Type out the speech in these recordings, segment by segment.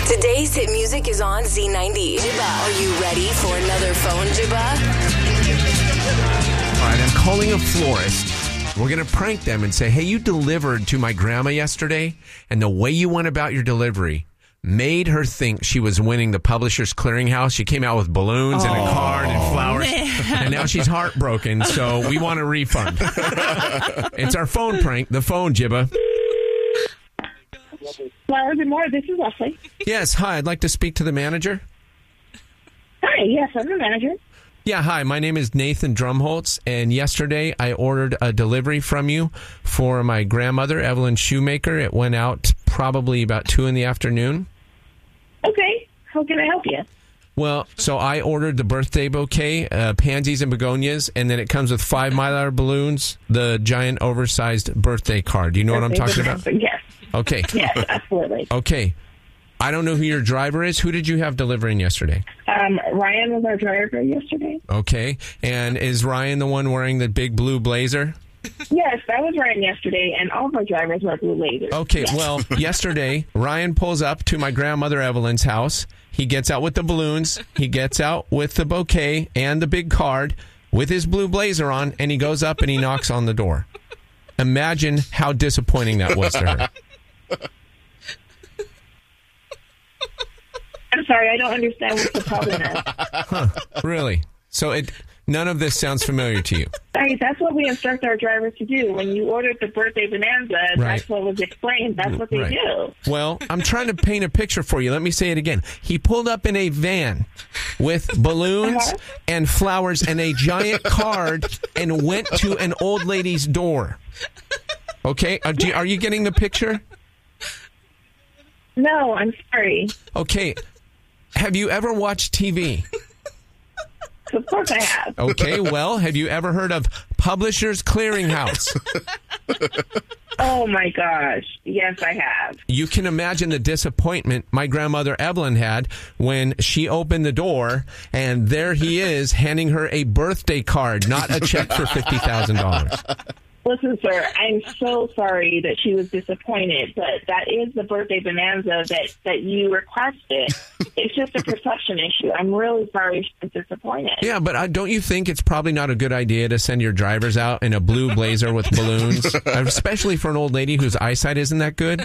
Today's hit music is on Z90. Jibba, are you ready for another phone Jibba? All right, I'm calling a florist. We're going to prank them and say, hey, you delivered to my grandma yesterday, and the way you went about your delivery made her think she was winning the Publishers Clearinghouse. She came out with balloons and a card and flowers, and now she's heartbroken, so we want a refund. It's our phone prank, the phone Jibba. Well, good morning. This is Leslie. Yes, hi, I'd like to speak to the manager. Hi, yes, I'm the manager. Yeah, hi, my name is Nathan Drumholtz, and yesterday I ordered a delivery from you for my grandmother, Evelyn Shoemaker. It went out probably about 2 in the afternoon. Okay, how can I help you? Well, so I ordered the birthday bouquet, pansies and begonias, and then it comes with 5 Mylar balloons, the giant oversized birthday card. Do you know what I'm talking about? Yes. Okay. Yes, absolutely. Okay. I don't know who your driver is. Who did you have delivering yesterday? Ryan was our driver yesterday. Okay. And is Ryan the one wearing the big blue blazer? Yes, that was Ryan yesterday, and all of our drivers wear blue blazers. Okay, well, yesterday, Ryan pulls up to my grandmother Evelyn's house. He gets out with the balloons. He gets out with the bouquet and the big card with his blue blazer on, and he goes up and he knocks on the door. Imagine how disappointing that was to her. I'm sorry, I don't understand what the problem is. Huh, really? So none of this sounds familiar to you? Sorry, that's what we instruct our drivers to do. When you ordered the birthday bonanza, That's what was explained. That's what they do. Well, I'm trying to paint a picture for you. Let me say it again. He pulled up in a van with balloons and flowers and a giant card and went to an old lady's door. Okay? Are you getting the picture? No, I'm sorry. Okay. Have you ever watched TV? Of course I have. Okay, well, have you ever heard of Publishers Clearinghouse? Oh, my gosh. Yes, I have. You can imagine the disappointment my grandmother Evelyn had when she opened the door, and there he is handing her a birthday card, not a check for $50,000. Listen, sir, I'm so sorry that she was disappointed, but that is the birthday bonanza that you requested. It's just a perception issue. I'm really sorry she was disappointed. Yeah, but don't you think it's probably not a good idea to send your drivers out in a blue blazer with balloons, especially for an old lady whose eyesight isn't that good?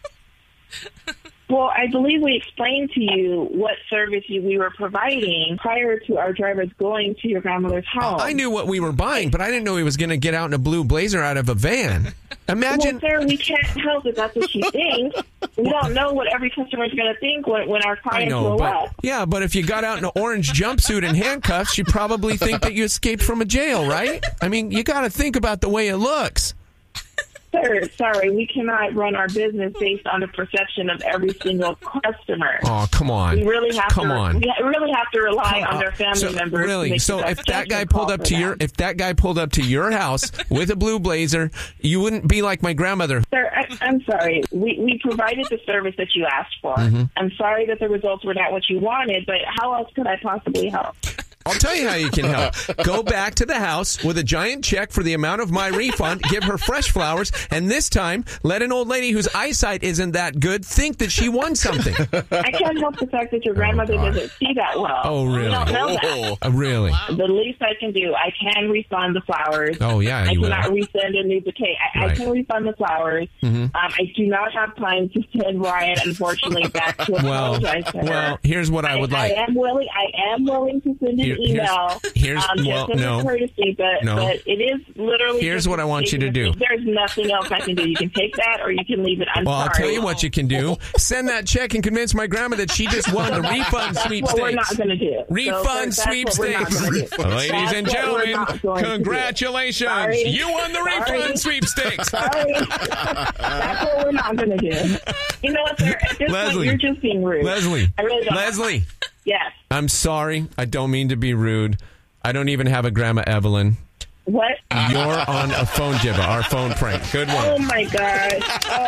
Well, I believe we explained to you what service we were providing prior to our drivers going to your grandmother's home. I knew what we were buying, but I didn't know he was going to get out in a blue blazer out of a van. Imagine. Well, sir, we can't help if that's what she thinks. We don't know what every customer is going to think when our clients roll up. Yeah, but if you got out in an orange jumpsuit and handcuffs, you probably think that you escaped from a jail, right? I mean, you got to think about the way it looks. Sir, sorry, we cannot run our business based on the perception of every single customer. Oh, come on. We really have We really have to rely on their family members. Really? So if that guy pulled up to your house with a blue blazer, you wouldn't be like my grandmother. Sir, I'm sorry. We provided the service that you asked for. Mm-hmm. I'm sorry that the results were not what you wanted, but how else could I possibly help? I'll tell you how you can help. Go back to the house with a giant check for the amount of my refund, give her fresh flowers, and this time let an old lady whose eyesight isn't that good think that she won something. I can't help the fact that your grandmother doesn't see that well. Oh, really? I don't know that. Really? Wow. The least I can do, I can refund the flowers. Oh, yeah, I cannot resend a new bouquet. I can refund the flowers. Mm-hmm. I do not have time to send Ryan, unfortunately, back to apologize to her. Well, here's what I would like. I am willing to send an email. Here's courtesy, but it is literally. Here's what I want you to do. There's nothing else I can do. You can take that, or you can leave it. I'm sorry. I'll tell you what you can do. Send that check and convince my grandma that she just won the refund sweepstakes. That's what we're not going to do. Refund sweepstakes. Ladies and gentlemen, congratulations! You won the refund sweepstakes. Sorry. That's what we're not going to do. You know what, sir? At this point, you're just being rude. Leslie. I really don't. Leslie. Yes. I'm sorry. I don't mean to be rude. I don't even have a Grandma Evelyn. What? You're on a phone Jibba, our phone prank. Good one. Oh, my God.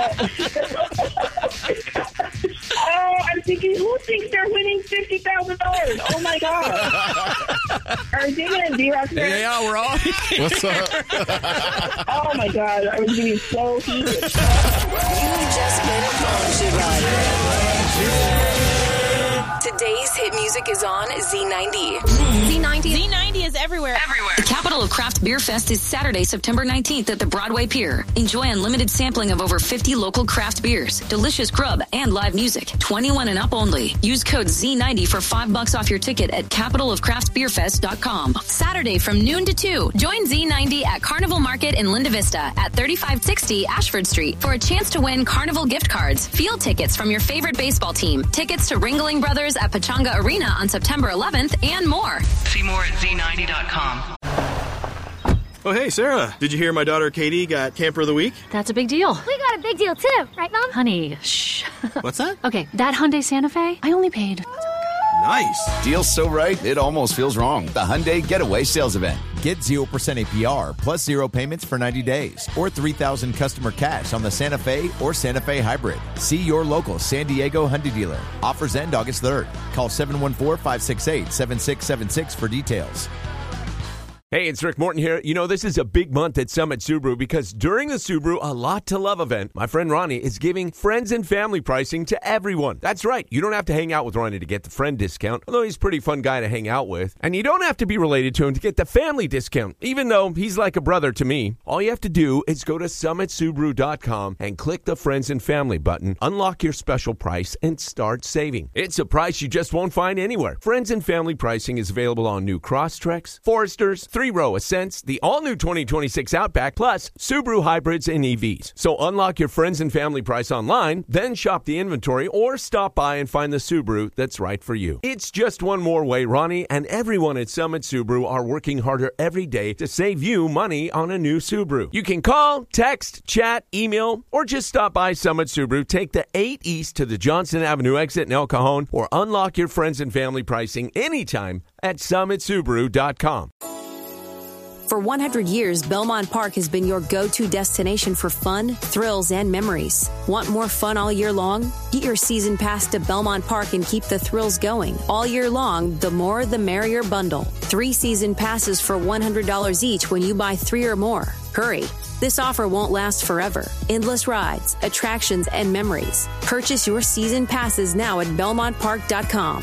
I'm thinking, who thinks they're winning $50,000? Oh, my God. Are you digging in D-Rock there? Yeah, we're all here. What's up? Oh, my God. I was getting so heated. You just been a phone Jibba. music is on Z90. Z90 is everywhere. The Capital of Craft Beer Fest is Saturday, September 19th at the Broadway Pier. Enjoy unlimited sampling of over 50 local craft beers, delicious grub, and live music. 21 and up only. Use code Z90 for $5 off your ticket at capitalofcraftbeerfest.com. Saturday from noon to 2. Join Z90 at Carnival Market in Linda Vista at 3560 Ashford Street for a chance to win Carnival gift cards, field tickets from your favorite baseball team, tickets to Ringling Brothers at Pachanga Arena on September 11th, and more. See more at Z90.com. Oh, hey, Sarah. Did you hear my daughter Katie got Camper of the Week? That's a big deal. We got a big deal, too. Right, Mom? Honey, shh. What's that? Okay, that Hyundai Santa Fe, I only paid... Nice. Deal's so right, it almost feels wrong. The Hyundai Getaway Sales Event. Get 0% APR plus 0 payments for 90 days or $3,000 customer cash on the Santa Fe or Santa Fe Hybrid. See your local San Diego Hyundai dealer. Offers end August 3rd. Call 714-568-7676 for details. Hey, it's Rick Morton here. You know, this is a big month at Summit Subaru because during the Subaru A Lot to Love event, my friend Ronnie is giving friends and family pricing to everyone. That's right. You don't have to hang out with Ronnie to get the friend discount, although he's a pretty fun guy to hang out with. And you don't have to be related to him to get the family discount, even though he's like a brother to me. All you have to do is go to summitsubaru.com and click the Friends and Family button, unlock your special price, and start saving. It's a price you just won't find anywhere. Friends and Family pricing is available on new Crosstreks, Foresters, three-row Ascents, the all-new 2026 Outback, plus Subaru hybrids and EVs. So unlock your friends and family price online, then shop the inventory, or stop by and find the Subaru that's right for you. It's just one more way Ronnie and everyone at Summit Subaru are working harder every day to save you money on a new Subaru. You can call, text, chat, email, or just stop by Summit Subaru. Take the 8 East to the Johnson Avenue exit in El Cajon, or unlock your friends and family pricing anytime at summitsubaru.com. For 100 years, Belmont Park has been your go-to destination for fun, thrills, and memories. Want more fun all year long? Get your season pass to Belmont Park and keep the thrills going. All year long, the more the merrier bundle. 3 season passes for $100 each when you buy 3 or more. Hurry. This offer won't last forever. Endless rides, attractions, and memories. Purchase your season passes now at BelmontPark.com.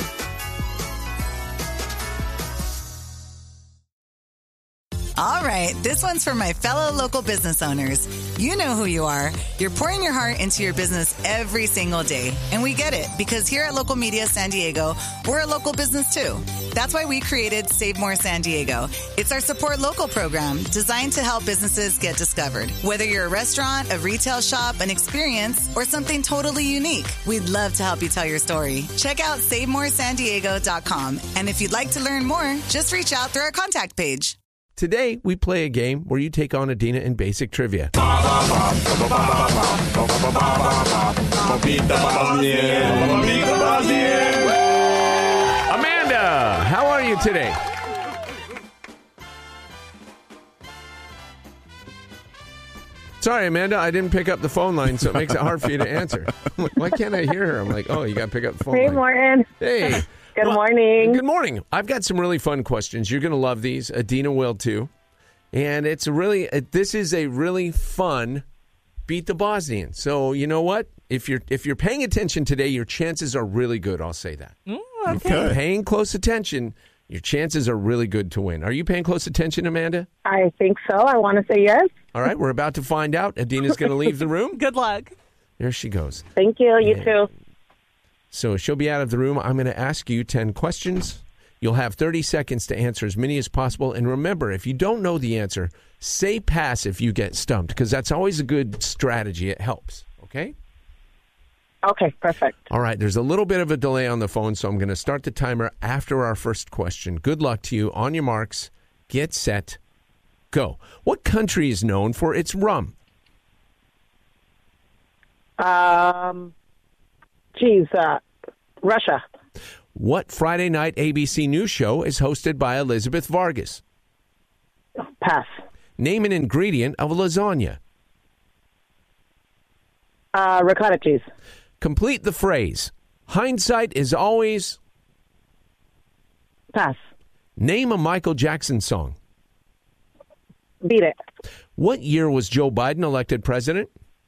All right, this one's for my fellow local business owners. You know who you are. You're pouring your heart into your business every single day. And we get it, because here at Local Media San Diego, we're a local business too. That's why we created Save More San Diego. It's our support local program designed to help businesses get discovered. Whether you're a restaurant, a retail shop, an experience, or something totally unique, we'd love to help you tell your story. Check out SaveMoreSanDiego.com. And if you'd like to learn more, just reach out through our contact page. Today, we play a game where you take on Adina in basic trivia. Amanda, how are you today? Sorry, Amanda, I didn't pick up the phone line, so it makes it hard for you to answer. I'm like, why can't I hear her? I'm like, oh, you got to pick up the phone line. Hey, Morton. Hey. Good morning. Good morning. I've got some really fun questions. You're going to love these. Adina will too. And this is a really fun Beat the Bosnian. So you know what? If you're paying attention today, your chances are really good. I'll say that. Okay. If you're paying close attention, your chances are really good to win. Are you paying close attention, Amanda? I think so. I want to say yes. All right, we're about to find out. Adina's going to leave the room. Good luck. There she goes. Thank you. You too. So she'll be out of the room. I'm going to ask you 10 questions. You'll have 30 seconds to answer as many as possible. And remember, if you don't know the answer, say pass if you get stumped, because that's always a good strategy. It helps. Okay? Okay, perfect. All right, there's a little bit of a delay on the phone, so I'm going to start the timer after our first question. Good luck to you. On your marks, get set, go. What country is known for its rum? Russia. What Friday night ABC news show is hosted by Elizabeth Vargas? Pass. Name an ingredient of lasagna. Ricotta cheese. Complete the phrase. Hindsight is always... Pass. Name a Michael Jackson song. Beat It. What year was Joe Biden elected president?